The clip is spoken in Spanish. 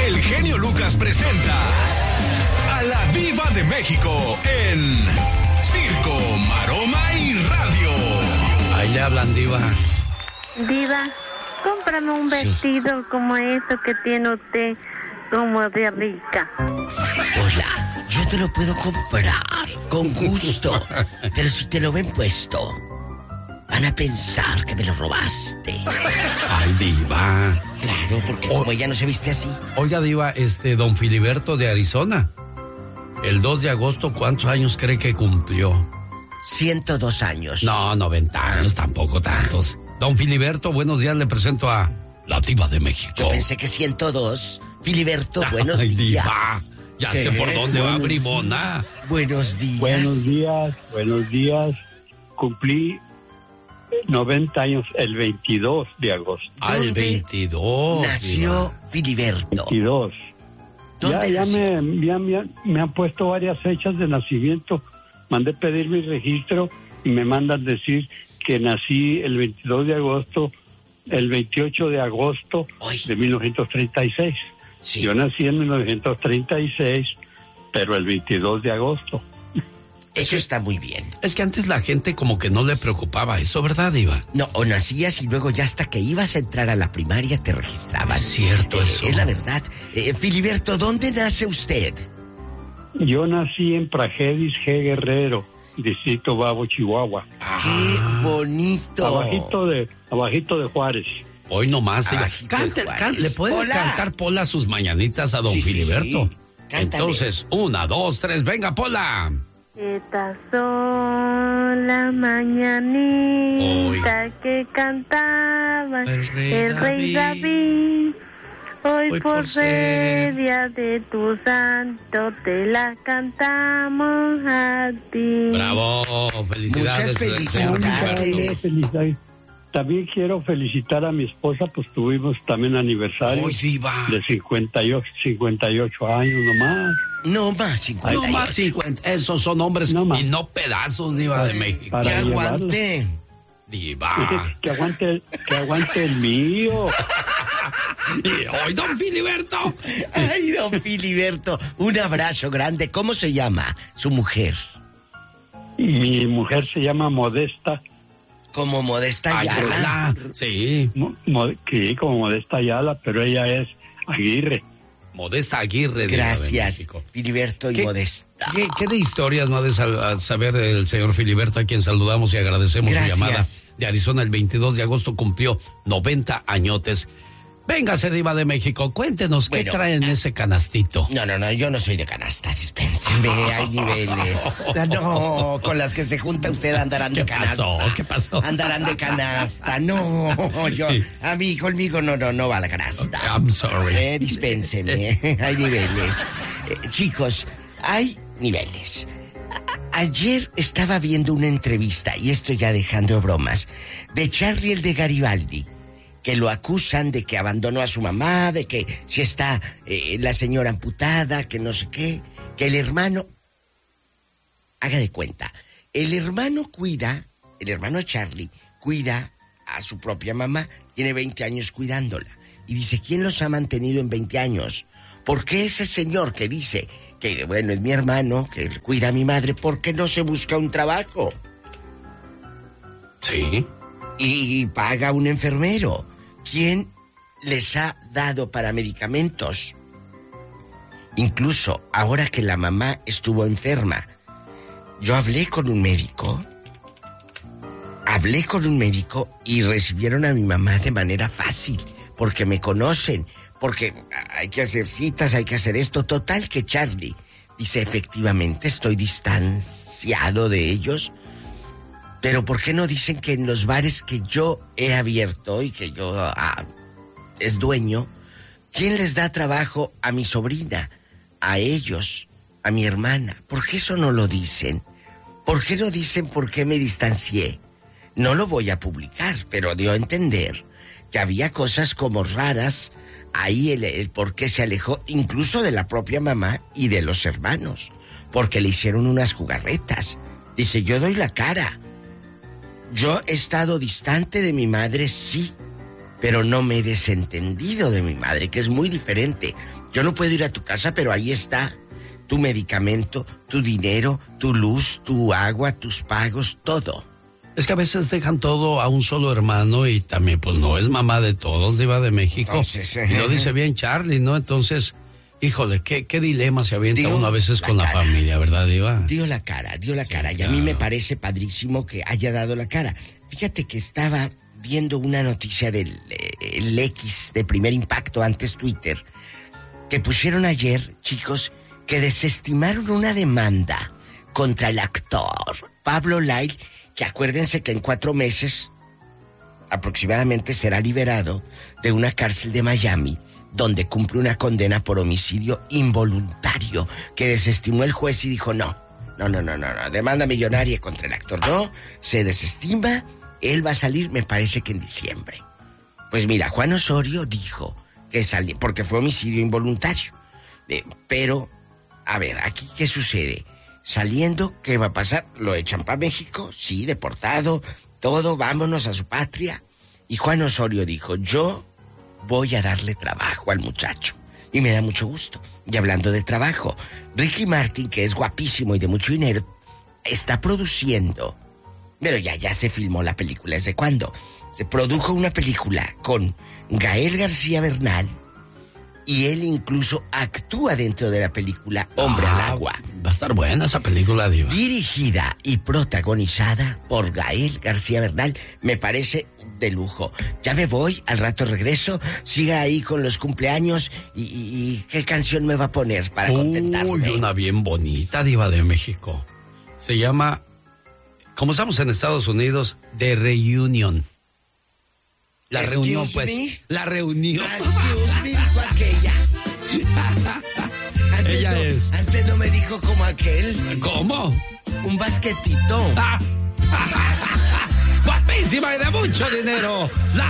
el genio Lucas presenta a la Diva de México en Circo, Maroma y Radio. Ahí le hablan, Diva. Diva, cómprame un vestido como eso que tiene usted, como de rica. Hola, yo te lo puedo comprar, con gusto. Pero si te lo ven puesto, van a pensar que me lo robaste. Ay, Diva. Claro, porque como ella no se viste así. Oiga, Diva, don Filiberto de Arizona, el 2 de agosto, ¿cuántos años cree que cumplió? 102 años. No, 90 años, tampoco tantos. Don Filiberto, buenos días, le presento a la Diva de México. Yo pensé que 102. Filiberto, buenos Ay, días. Diva, ya sé por dónde va, bribona. Buenos días. Buenos días. Cumplí 90 años el 22 de agosto. Ah, el 22. Nació Diva. Filiberto. 22. ¿Dónde Ya nació? me han puesto varias fechas de nacimiento. Mandé pedir mi registro y me mandan decir que nací el 22 de agosto, el 28 de agosto de 1936. Sí. Yo nací en 1936, pero el 22 de agosto. Eso está muy bien. Es que antes la gente como que no le preocupaba eso, ¿verdad, Diva? No, o nacías y luego ya hasta que ibas a entrar a la primaria te registraban. Es cierto eso. Es la verdad. Filiberto, ¿dónde nace usted? Yo nací en Prajeris G. Guerrero, Distrito Babo, Chihuahua. ¡Qué bonito! Abajito de Juárez. Hoy nomás, Diva. Abajito de Juárez. ¿Le puede Pola. cantar Pola sus mañanitas a don Sí, Filiberto? sí. Cántale. Entonces, 1, 2, 3, venga, Pola. Estas son las mañanitas que cantaba El el Rey rey David. Hoy Hoy por por ser ser día de tu santo te las cantamos a ti. Bravo, felicidades. Muchas señor felicidades. Filiberto. Felicidades. También quiero felicitar a mi esposa, pues tuvimos también aniversario Hoy, Diva. de 58 años nomás. No más 58. No más 50. Esos son hombres No más. y no pedazos, Diva de México. Para Que llevarlo. aguante. Diva. Que aguante el mío. Y hoy, don Filiberto. Ay, don Filiberto, un abrazo grande. ¿Cómo se llama su mujer? Mi mujer se llama Modesta. Como Modesta Ayala. Ayala. Sí. Sí, como Modesta Ayala, pero ella es Aguirre. Modesta Aguirre. Diva de Gracias, México. Filiberto y ¿Qué- Modesta. ¿Qué de historias no ha de saber el señor Filiberto, a quien saludamos y agradecemos Gracias. su llamada de Arizona? El 22 de agosto cumplió 90 añotes. Véngase, Diva de México, cuéntenos, ¿qué Bueno, trae en ese canastito? No, yo no soy de canasta, dispénseme, hay niveles. No, con las que se junta usted andarán de canasta. ¿Qué pasó? Andarán de canasta, no, a mí, conmigo no va la canasta. I'm sorry. Dispénseme, hay niveles. Chicos, hay niveles. Ayer estaba viendo una entrevista, y esto ya dejando bromas, de Charlie el de Garibaldi, que lo acusan de que abandonó a su mamá, de que si está la señora amputada, que no sé qué, que el hermano... Haga de cuenta, el hermano Charlie, cuida a su propia mamá, tiene 20 años cuidándola, y dice, ¿quién los ha mantenido en 20 años? ¿Por qué ese señor que dice que, bueno, es mi hermano, que cuida a mi madre, por qué no se busca un trabajo? Sí. Y paga un enfermero. ¿Quién les ha dado para medicamentos? Incluso ahora que la mamá estuvo enferma, yo hablé con un médico y recibieron a mi mamá de manera fácil, porque me conocen, porque hay que hacer citas, hay que hacer esto. Total que Charlie dice, efectivamente estoy distanciado de ellos. Pero ¿por qué no dicen que en los bares que yo he abierto y que yo es dueño, quién les da trabajo a mi sobrina, a ellos, a mi hermana? ¿Por qué eso no lo dicen? ¿Por qué no dicen por qué me distancié? No lo voy a publicar, pero dio a entender que había cosas como raras ahí, el por qué se alejó, incluso de la propia mamá y de los hermanos, porque le hicieron unas jugarretas. Dice, yo doy la cara. Yo he estado distante de mi madre, sí, pero no me he desentendido de mi madre, que es muy diferente. Yo no puedo ir a tu casa, pero ahí está tu medicamento, tu dinero, tu luz, tu agua, tus pagos, todo. Es que a veces dejan todo a un solo hermano y también pues no es mamá de todos, Diva de México. Entonces, y lo dice bien Charlie, ¿no? Entonces, híjole, qué dilema se avienta uno a veces con la familia, ¿verdad, Diva? Dio la cara, y a mí me parece padrísimo que haya dado la cara. Fíjate que estaba viendo una noticia del el X de Primer Impacto, antes Twitter, que pusieron ayer, chicos, que desestimaron una demanda contra el actor Pablo Lyle, que acuérdense que en 4 meses aproximadamente será liberado de una cárcel de Miami, donde cumple una condena por homicidio involuntario, que desestimó el juez y dijo no, demanda millonaria contra el actor, no, se desestima, él va a salir, me parece que en diciembre. Pues mira, Juan Osorio dijo que salió, porque fue homicidio involuntario, pero, a ver, aquí ¿qué sucede? Saliendo, ¿qué va a pasar? ¿Lo echan para México? Sí, deportado, todo, vámonos a su patria. Y Juan Osorio dijo, yo voy a darle trabajo al muchacho. Y me da mucho gusto. Y hablando de trabajo, Ricky Martin, que es guapísimo y de mucho dinero, está produciendo, pero ya se filmó la película. ¿Desde cuándo? Se produjo una película con Gael García Bernal, y él incluso actúa dentro de la película Hombre al Agua. Va a estar buena esa película, Diva. Dirigida y protagonizada por Gael García Bernal, me parece de lujo. Ya me voy, al rato regreso, siga ahí con los cumpleaños y ¿qué canción me va a poner para contentarme? Uy, una bien bonita, Diva de México. Se llama, como estamos en Estados Unidos, The Reunion. La reunión, pues. La reunión. Excuse me, dijo aquella. Ella es. Antes no me dijo como aquel. ¿Cómo? Un basquetito. Guapísima y de mucho dinero. La